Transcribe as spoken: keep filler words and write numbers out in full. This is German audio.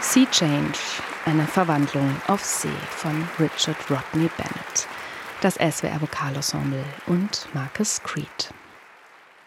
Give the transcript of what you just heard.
Sea Change, eine Verwandlung auf See von Richard Rodney Bennett. Das S W R Vokalensemble und Marcus Creed.